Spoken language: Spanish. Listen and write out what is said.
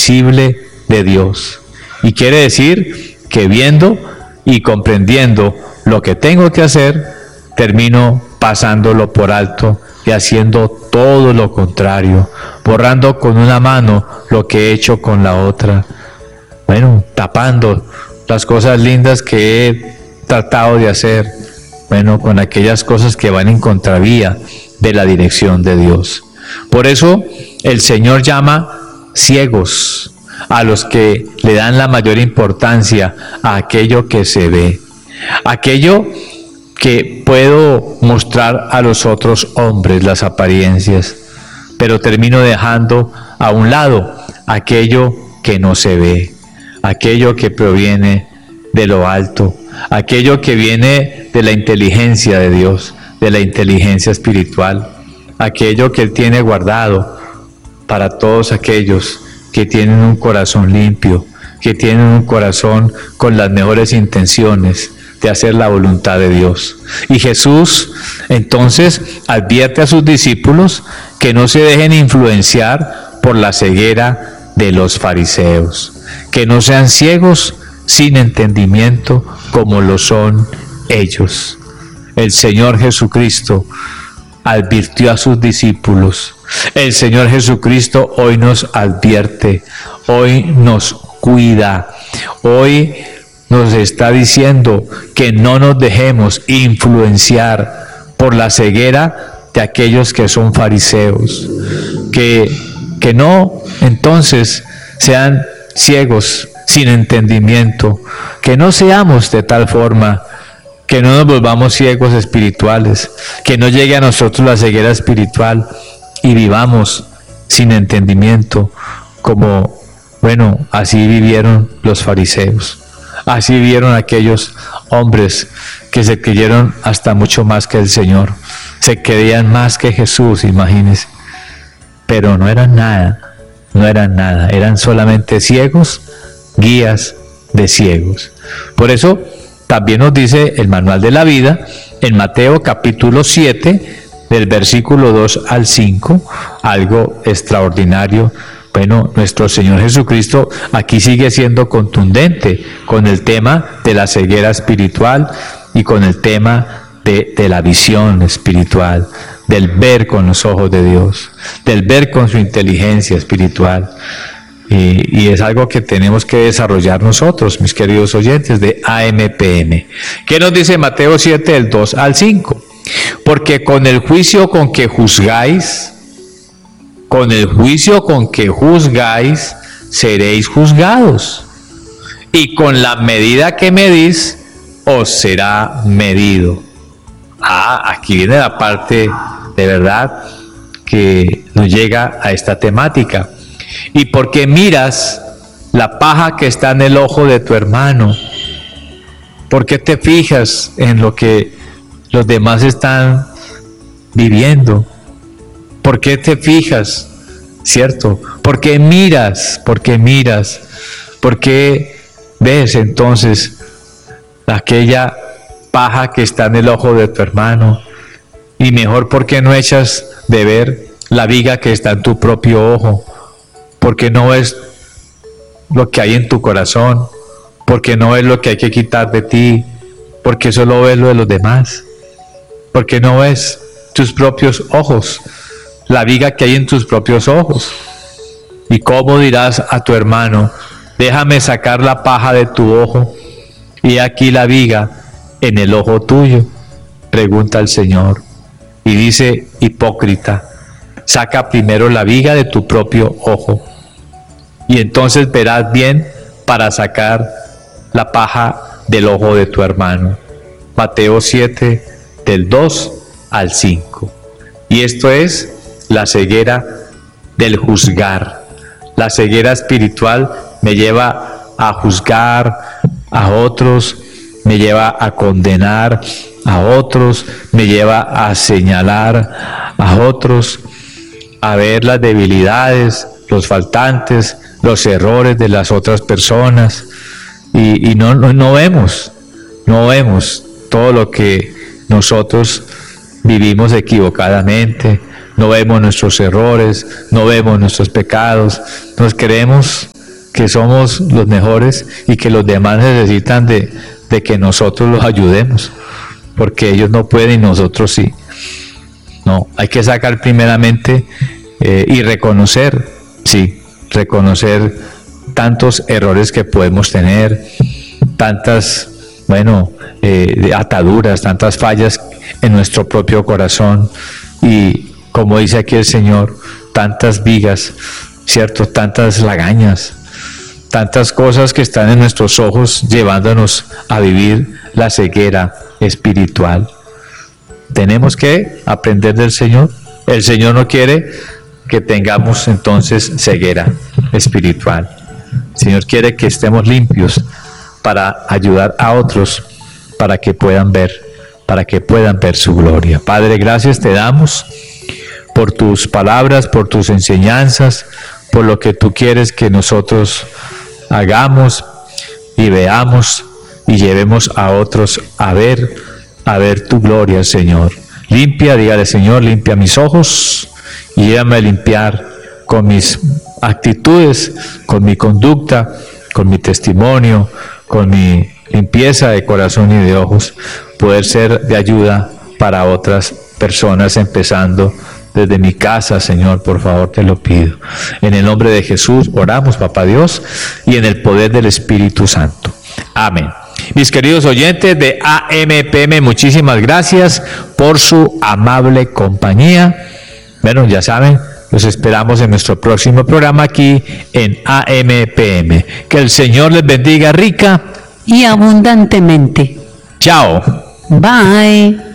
visible de Dios. Y quiere decir que viendo y comprendiendo lo que tengo que hacer, termino pasándolo por alto y haciendo todo lo contrario, borrando con una mano lo que he hecho con la otra. Bueno, tapando las cosas lindas que he tratado de hacer, bueno, con aquellas cosas que van en contravía de la dirección de Dios. Por eso el Señor llama ciegos a los que le dan la mayor importancia a aquello que se ve, aquello que puedo mostrar a los otros hombres, las apariencias, pero termino dejando a un lado aquello que no se ve, aquello que proviene de lo alto, aquello que viene de la inteligencia de Dios, de la inteligencia espiritual, aquello que Él tiene guardado para todos aquellos que tienen un corazón limpio, que tienen un corazón con las mejores intenciones de hacer la voluntad de Dios. Y Jesús entonces advierte a sus discípulos que no se dejen influenciar por la ceguera de los fariseos, que no sean ciegos sin entendimiento como lo son ellos. El Señor Jesucristo advirtió a sus discípulos. El Señor Jesucristo hoy nos advierte, hoy nos cuida, hoy nos está diciendo que no nos dejemos influenciar por la ceguera de aquellos que son fariseos, que no entonces sean ciegos sin entendimiento, que no seamos de tal forma que no nos volvamos ciegos espirituales, que no llegue a nosotros la ceguera espiritual y vivamos sin entendimiento, como, bueno, así vivieron los fariseos, así vivieron aquellos hombres que se creyeron hasta mucho más que el Señor, se creían más que Jesús, imagínense, pero no eran nada, eran solamente ciegos, guías de ciegos. Por eso también nos dice el Manual de la Vida, en Mateo capítulo 7, del versículo 2 al 5, algo extraordinario. Bueno, nuestro Señor Jesucristo aquí sigue siendo contundente con el tema de la ceguera espiritual y con el tema de la visión espiritual, del ver con los ojos de Dios, del ver con su inteligencia espiritual. Y es algo que tenemos que desarrollar nosotros, mis queridos oyentes de AMPM. ¿Qué nos dice Mateo 7, del 2 al 5? Porque con el juicio con que juzgáis, seréis juzgados, y con la medida que medís, os será medido. Aquí viene la parte de verdad que nos llega a esta temática. Y porque miras la paja que está en el ojo de tu hermano, ¿por qué te fijas en lo que los demás están viviendo? ¿Por qué te fijas? ¿Cierto? ¿Por qué miras? ¿Por qué ves entonces aquella paja que está en el ojo de tu hermano? Y mejor, ¿por qué no echas de ver la viga que está en tu propio ojo? Porque no ves lo que hay en tu corazón, porque no ves lo que hay que quitar de ti, porque solo ves lo de los demás, porque no ves tus propios ojos, la viga que hay en tus propios ojos. ¿Y cómo dirás a tu hermano, déjame sacar la paja de tu ojo, y aquí la viga en el ojo tuyo? Pregunta el Señor. Y dice, hipócrita, saca primero la viga de tu propio ojo, y entonces verás bien para sacar la paja del ojo de tu hermano. Mateo 7, del 2 al 5. Y esto es la ceguera del juzgar. La ceguera espiritual me lleva a juzgar a otros, me lleva a condenar a otros, me lleva a señalar a otros, a ver las debilidades, los faltantes, los errores de las otras personas, y no vemos todo lo que nosotros vivimos equivocadamente, no vemos nuestros errores, no vemos nuestros pecados, nos creemos que somos los mejores y que los demás necesitan de que nosotros los ayudemos, porque ellos no pueden y nosotros sí. No, hay que sacar primeramente y reconocer, sí, reconocer tantos errores que podemos tener, tantas, ataduras, tantas fallas en nuestro propio corazón y, como dice aquí el Señor, tantas vigas, ¿cierto? Tantas lagañas, tantas cosas que están en nuestros ojos llevándonos a vivir la ceguera espiritual. Tenemos que aprender del Señor. El Señor no quiere que tengamos entonces ceguera espiritual. El Señor quiere que estemos limpios para ayudar a otros, para que puedan ver su gloria. Padre, gracias te damos por tus palabras, por tus enseñanzas, por lo que tú quieres que nosotros hagamos y veamos y llevemos a otros a ver tu gloria, Señor. Dígale, Señor, limpia mis ojos y llévame a limpiar con mis actitudes, con mi conducta, con mi testimonio, con mi limpieza de corazón y de ojos, poder ser de ayuda para otras personas, empezando desde mi casa, Señor, por favor te lo pido. En el nombre de Jesús oramos, Papá Dios, y en el poder del Espíritu Santo. Amén. Mis queridos oyentes de AMPM, muchísimas gracias por su amable compañía. Bueno, ya saben, los esperamos en nuestro próximo programa aquí en AMPM. Que el Señor les bendiga rica y abundantemente. Chao. Bye.